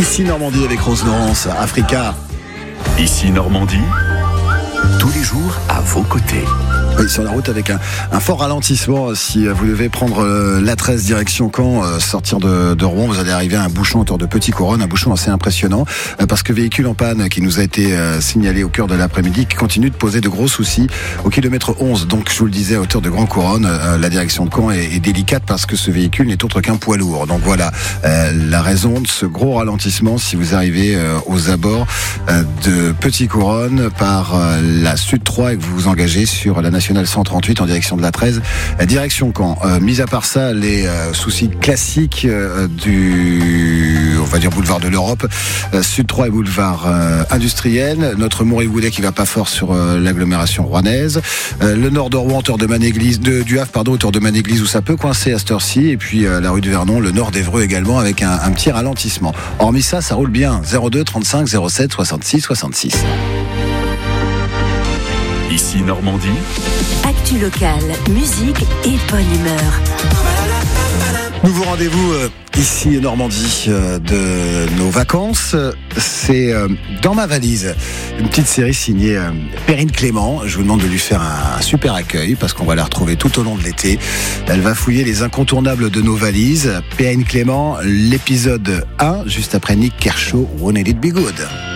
Ici Normandie avec Rose Laurence, Africa. Ici Normandie, tous les jours à vos côtés. Oui, sur la route avec un fort ralentissement. Si vous devez prendre l'A13 direction Caen, sortir de Rouen, vous allez arriver à un bouchon autour de Petit Couronne, un bouchon assez impressionnant, parce que véhicule en panne qui nous a été signalé au cœur de l'après-midi, qui continue de poser de gros soucis au kilomètre 11. Donc je vous le disais, à hauteur de Grand Couronne, la direction de Caen est délicate parce que ce véhicule n'est autre qu'un poids lourd. Donc voilà la raison de ce gros ralentissement si vous arrivez aux abords de Petit Couronne par la Sud 3 et que vous vous engagez sur la nationale 138 en direction de la 13, direction Caen. Mis à part ça, les soucis classiques du, on va dire, boulevard de l'Europe, Sud 3 et boulevard industriel. Notre Mourioudais qui va pas fort sur l'agglomération rouennaise. Le nord de Rouen, hauteur de Manéglise, du Havre, pardon, hauteur de Manéglise où ça peut coincer à cette heure-ci. Et puis la rue de Vernon, le nord d'Évreux également avec un petit ralentissement. Hormis ça, ça roule bien. 02 35 07 66 66. Ici Normandie, actu locale, musique et bonne humeur. Nouveau rendez-vous ici Normandie de nos vacances. C'est Dans ma valise, une petite série signée Perrine Clément. Je vous demande de lui faire un super accueil parce qu'on va la retrouver tout au long de l'été. Elle va fouiller les incontournables de nos valises. Perrine Clément, l'épisode 1, juste après Nick Kershaw, Won't It Be Good.